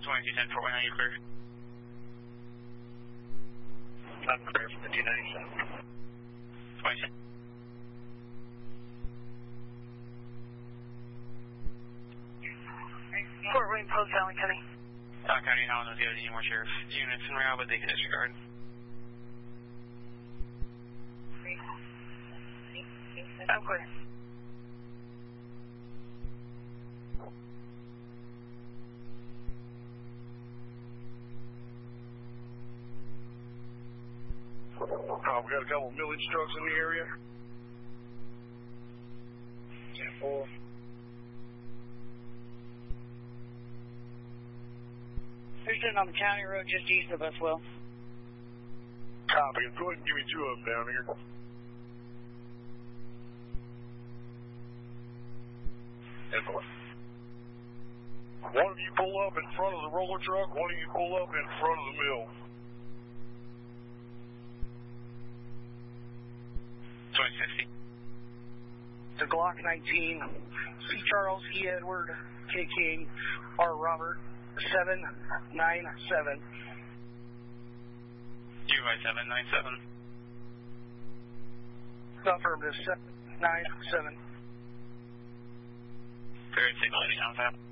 2210 Fort Wayne, are you clear? I'm clear for the 297. 22. Fort Wayne Post, Allen County. Allen County, how knows you have any more sheriff units en route, but they can disregard. I'm clear. We got a couple of millage trucks in the area. 10-4. They're sitting on the county road just east of us, Will. Copy. Go ahead and give me 2 of them down here. One of you pull up in front of the roller truck, one of you pull up in front of the mill. 2050. The Glock 19, C. Charles, E. Edward, K. King, R. Robert, 797. UI 797. Affirmative, 797. Very signaling on that.